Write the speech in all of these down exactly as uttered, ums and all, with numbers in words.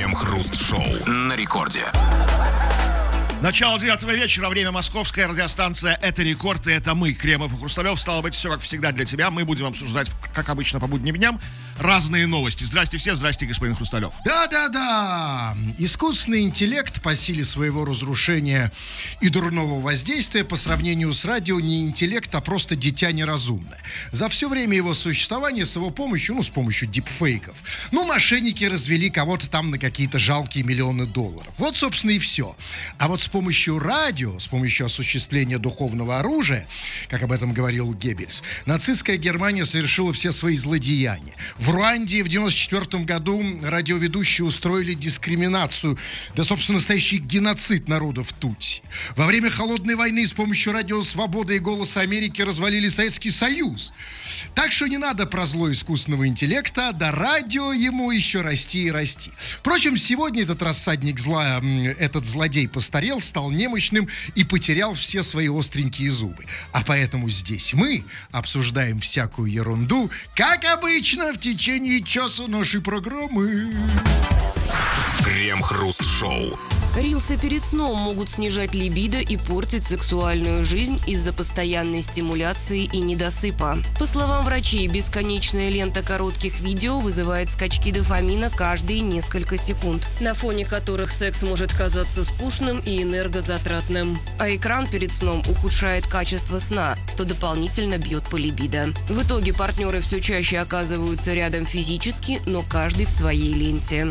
Крем-хруст-шоу на рекорде. Начало девятого вечера, время московская, радиостанция «Это рекорд», и это мы, Кремов и Хрусталев. Стало быть, все как всегда для тебя. Мы будем обсуждать, как обычно, по будним дням разные новости. Здрасте все, здрасте, господин Хрусталев. Да-да-да, искусственный интеллект по силе своего разрушения и дурного воздействия по сравнению с радио не интеллект, а просто дитя неразумное. За все время его существования с его помощью, ну, с помощью дипфейков, ну, мошенники развели кого-то там на какие-то жалкие миллионы долларов. Вот, собственно, и все. А вот с помощью радио, с помощью осуществления духовного оружия, как об этом говорил Геббельс, нацистская Германия совершила все свои злодеяния. В Руанде в девяносто четвёртом году радиоведущие устроили дискриминацию, да, собственно, настоящий геноцид народов Тутси. Во время Холодной войны с помощью радио «Свобода» и «Голоса Америки» развалили Советский Союз. Так что не надо про зло искусственного интеллекта, да радио ему еще расти и расти. Впрочем, сегодня этот рассадник зла, этот злодей постарел, стал немощным и потерял все свои остренькие зубы. А поэтому здесь мы обсуждаем всякую ерунду, как обычно, в течение часа нашей программы. Крем-хруст-шоу. Рилсы перед сном могут снижать либидо и портить сексуальную жизнь из-за постоянной стимуляции и недосыпа. По словам врачей, бесконечная лента коротких видео вызывает скачки дофамина каждые несколько секунд, на фоне которых секс может казаться скучным и энергозатратным. А экран перед сном ухудшает качество сна, что дополнительно бьет по либидо. В итоге партнеры все чаще оказываются рядом физически, но каждый в своей ленте.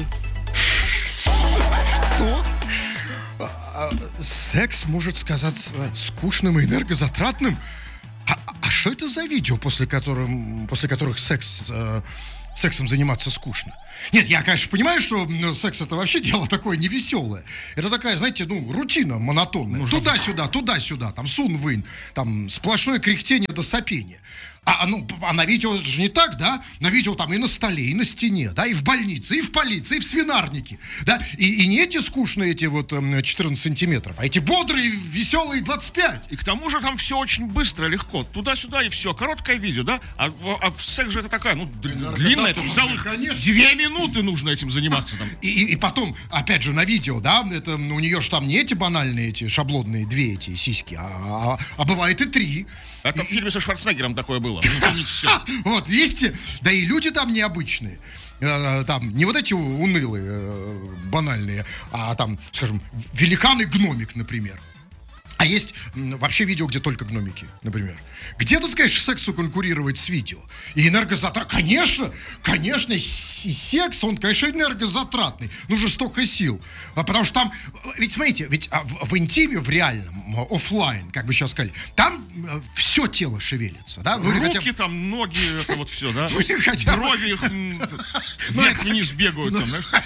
Что? А, а, секс может сказаться скучным и энергозатратным? А что это за видео, после, которым, после которых секс, э, сексом заниматься скучно? Нет, я, конечно, понимаю, что секс — это вообще дело такое невеселое. Это такая, знаете, ну, рутина монотонная. Ну, туда-сюда, туда-сюда, там сун-вынь, там сплошное кряхтение до сопения. А, ну, а на видео же не так, да? На видео там и на столе, и на стене, да, и в больнице, и в полиции, и в свинарнике, да? И, и не эти скучные, эти вот четырнадцать сантиметров, а эти бодрые, веселые двадцать пять. И к тому же там все очень быстро, легко. Туда-сюда и все. Короткое видео, да? А, а в секс же это такая, ну, длинная, это целых две минуты нужно этим заниматься там. И, и, и потом, опять же, на видео, да, это, у нее же там не эти банальные, эти шаблонные две эти сиськи, а, а, а бывает и три. Это в фильме со Шварценеггером такое было. Все. Вот, видите? Да и люди там необычные. Там не вот эти унылые, банальные, а там, скажем, великан-гномик, например. А есть вообще видео, где только гномики, например. Где тут, конечно, сексу конкурировать с видео? И энергозатрат... Конечно, конечно, и секс, он, конечно, энергозатратный. Нужно столько сил. Потому что там... Ведь, смотрите, ведь в, в интиме, в реальном, офлайн, как бы сейчас сказали, там все тело шевелится, да? Ну, руки хотя... там, ноги, это вот все, да? Ну, хотя... Брови вверх и вниз бегают там, да?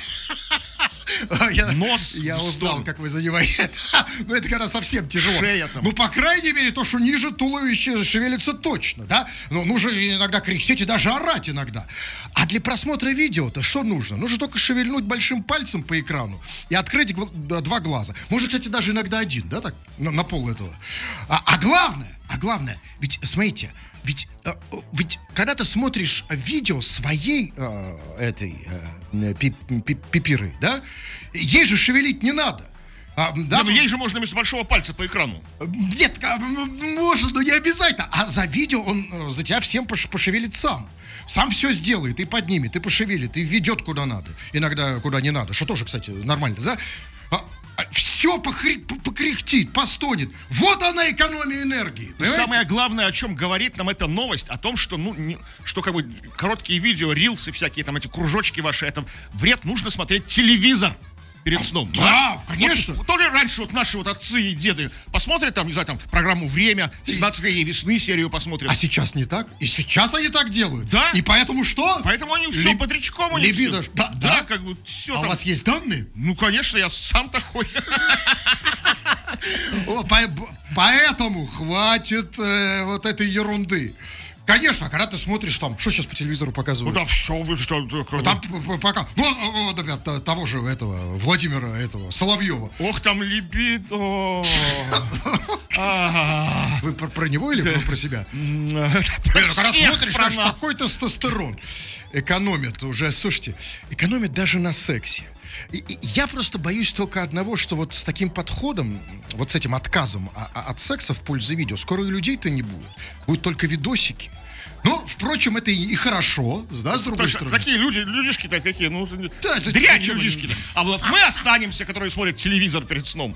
Я, Нос. Я узнал, как вы занимаетесь. Ну, это когда совсем тяжело. Шея там. Ну, по крайней мере, то, что ниже туловища шевелится точно, да? Ну, нужно иногда кряхтеть и даже орать иногда. А для просмотра видео-то что нужно? Нужно только шевельнуть большим пальцем по экрану и открыть два глаза. Может, кстати, даже иногда один, да, так, на, на пол этого. А, а главное, а главное, ведь, смотрите, Ведь, э, ведь когда ты смотришь видео своей э, этой э, пи, пи, пипиры, да, ей же шевелить не надо. А, да, да, но ей же можно вместо большого пальца по экрану. Нет, можно, но не обязательно. А за видео он за тебя всем пошевелит сам. Сам все сделает, и поднимет, и пошевелит, и ведет куда надо. Иногда куда не надо, что тоже, кстати, нормально, да? А, все похри... покряхтит, постонет. Вот она, экономия энергии. И самое главное, о чем говорит нам эта новость, о том, что, ну, не, что как бы короткие видео, рилсы всякие, там эти кружочки ваши, это вред, нужно смотреть телевизор перед сном. Да, да? Конечно. Вот, то ли раньше вот наши вот отцы и деды посмотрят там, не знаю, там программу «Время», семнадцатой весны серию посмотрят. А сейчас не так? И сейчас они так делают? Да. И поэтому что? Поэтому они все Либ... бодрячком, они Либидо. все. Да, да, да, как бы все. А там... у вас есть данные? Ну, конечно, я сам такой. Поэтому хватит вот этой ерунды. Конечно, а когда ты смотришь там, что сейчас по телевизору показывают? Ну там все, что... Там пока, ну, того же этого, Владимира этого, Соловьева. Ох, там либидо. Вы про, про него или про, про себя? Когда смотришь, аж такой тестостерон экономит уже, слушайте, экономит даже на сексе. И, и я просто боюсь только одного, что вот с таким подходом, вот с этим отказом а, а, от секса в пользу видео, скоро и людей-то не будет. Будут только видосики. Ну, впрочем, это и, и хорошо, да, с другой Точно, стороны. такие люди, людишки-то какие, ну, Да, это- дрянь это- людишки-то. А вот мы останемся, которые смотрят телевизор перед сном.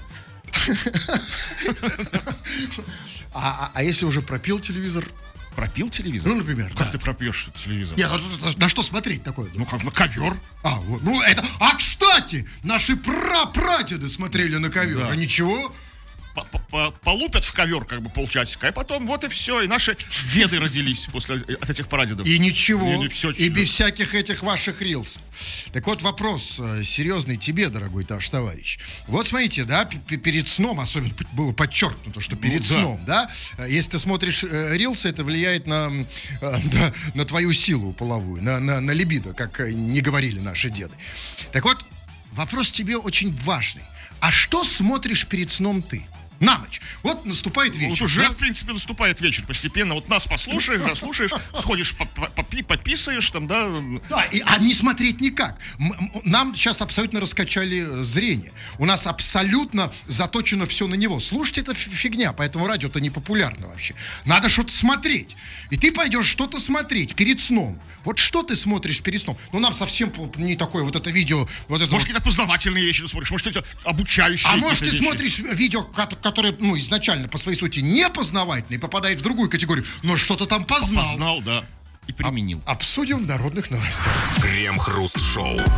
А, а, а если уже пропил телевизор? Пропил телевизор? Ну, например, Как да. ты пропьешь телевизор? Нет, на, на- на что смотреть такое? Ну, как на ковер. А, вот, ну это... А, кстати, наши прапрадеды смотрели на ковер, Да. а ничего... По- по- Полупят в ковер как бы полчасика, и потом вот и все. И наши деды родились после от этих прадедов. И ничего, И не всё и чудо. без всяких этих ваших рилсов. Так вот вопрос э, серьезный тебе, дорогой наш товарищ. Вот смотрите, да, п- п- перед сном, особенно п- было подчеркнуто, что перед да. сном, да, э, если ты смотришь э, рилсы, это влияет на, м, э, да, на твою силу половую, на, на, на либидо, как э, не говорили наши деды. Так вот, вопрос тебе очень важный. А что смотришь перед сном ты? На ночь. Вот наступает вечер. Вот уже, да? в принципе, наступает вечер постепенно. Вот нас послушаешь, дослушаешь, сходишь, по- по- попи- пописаешь там, да. Да, и, а не смотреть никак. М- м- Нам сейчас абсолютно раскачали э, зрение. У нас абсолютно заточено все на него. Слушать это фи- фигня, поэтому радио-то не популярно вообще. Надо что-то смотреть. И ты пойдешь что-то смотреть перед сном. Вот что ты смотришь перед сном? Ну, нам совсем по- не такое вот это видео, вот это Может, вот. какие-то познавательные вещи ты смотришь, может, эти обучающие. А может, ты какие-то смотришь вещи. видео, ко- которое, ну, изначально по своей сути не познавательное, и попадает в другую категорию, но что-то там познал. Познал, да. И применил. Обсудим в народных новостях. Крем-хруст-шоу.